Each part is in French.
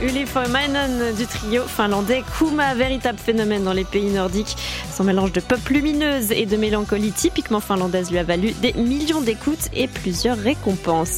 Uli Foimainen du trio finlandais Kuma, véritable phénomène dans les pays nordiques. Son mélange de pop lumineuse et de mélancolie typiquement finlandaise lui a valu des millions d'écoutes et plusieurs récompenses.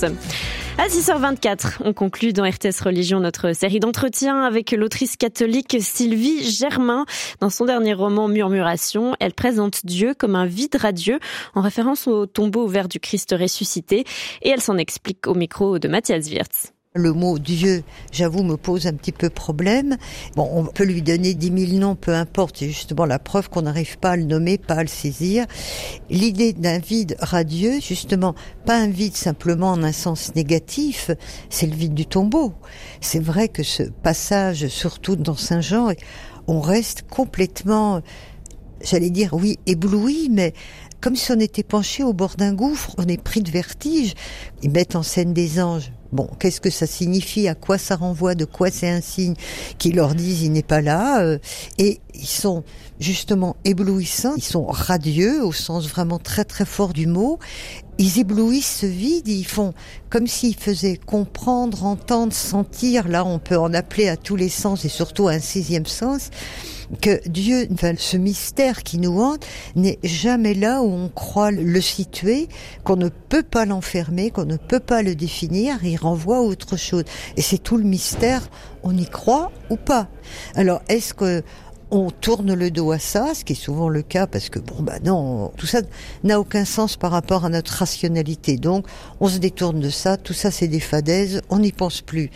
À 6h24, on conclut dans RTS Religion notre série d'entretiens avec l'autrice catholique Sylvie Germain. Dans son dernier roman Murmuration, elle présente Dieu comme un vide radieux en référence au tombeau ouvert du Christ ressuscité et elle s'en explique au micro de Matthias Wirtz. Le mot Dieu, j'avoue, me pose un petit peu problème. Bon, on peut lui donner 10 000 noms, peu importe. C'est justement la preuve qu'on n'arrive pas à le nommer, pas à le saisir. L'idée d'un vide radieux, justement, pas un vide simplement en un sens négatif, c'est le vide du tombeau. C'est vrai que ce passage, surtout dans Saint Jean, on reste complètement, j'allais dire, oui, ébloui, mais comme si on était penché au bord d'un gouffre, on est pris de vertige. Ils mettent en scène des anges. Bon, qu'est-ce que ça signifie? À quoi ça renvoie? De quoi c'est un signe? Qui leur disent il n'est pas là. Et ils sont justement éblouissants. Ils sont radieux au sens vraiment très très fort du mot. Ils éblouissent ce vide. Ils font comme s'ils faisaient comprendre, entendre, sentir. Là, on peut en appeler à tous les sens et surtout à un 6e sens. Que Dieu, enfin, ce mystère qui nous hante, n'est jamais là où on croit le situer, qu'on ne peut pas l'enfermer, qu'on ne peut pas le définir, il renvoie à autre chose. Et c'est tout le mystère, on y croit ou pas. Alors, est-ce que on tourne le dos à ça, ce qui est souvent le cas, parce que non, tout ça n'a aucun sens par rapport à notre rationalité. Donc, on se détourne de ça, tout ça c'est des fadaises, on n'y pense plus.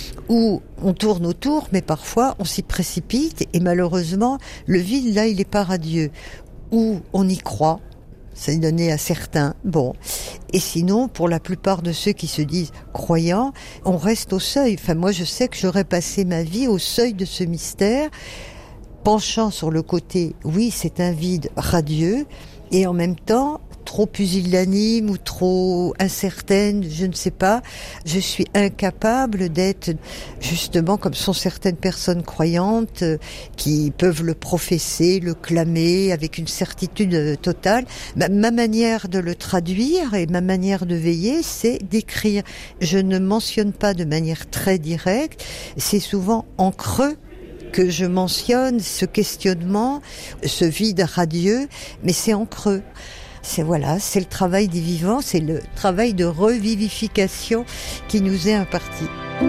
Ou on tourne autour, mais parfois on s'y précipite, et malheureusement, le vide là, il est pas radieux. Ou on y croit, c'est donné à certains, bon. Et sinon, pour la plupart de ceux qui se disent croyants, on reste au seuil. Enfin, moi je sais que j'aurais passé ma vie au seuil de ce mystère, penchant sur le côté, oui, c'est un vide radieux, et en même temps, trop pusillanime ou trop incertaine, je ne sais pas, je suis incapable d'être, justement, comme sont certaines personnes croyantes, qui peuvent le professer, le clamer, avec une certitude totale. Ma manière de le traduire et ma manière de veiller, c'est d'écrire. Je ne mentionne pas de manière très directe, c'est souvent en creux que je mentionne ce questionnement, ce vide radieux, mais c'est en creux. C'est le travail des vivants, c'est le travail de revivification qui nous est imparti.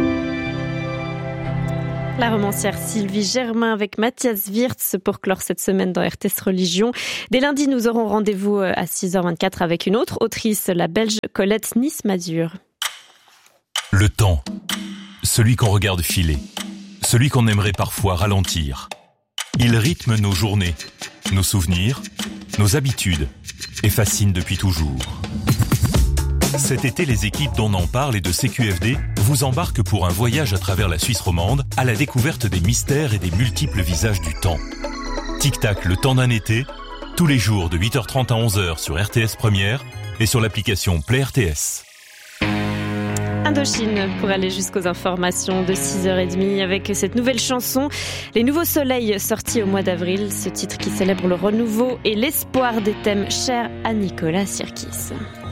La romancière Sylvie Germain avec Matthias Wirtz pour clore cette semaine dans RTS Religion. Dès lundi, nous aurons rendez-vous à 6h24 avec une autre autrice, la Belge Colette Nice-Mazur. Le temps, celui qu'on regarde filer, celui qu'on aimerait parfois ralentir. Il rythme nos journées, nos souvenirs, nos habitudes et fascine depuis toujours. Cet été, les équipes d'On en parle et de CQFD vous embarquent pour un voyage à travers la Suisse romande à la découverte des mystères et des multiples visages du temps. Tic-tac, le temps d'un été, tous les jours de 8h30 à 11h sur RTS Première et sur l'application Play RTS. Indochine pour aller jusqu'aux informations de 6h30 avec cette nouvelle chanson Les Nouveaux Soleils sortis au mois d'avril, ce titre qui célèbre le renouveau et l'espoir des thèmes chers à Nicolas Sirkis.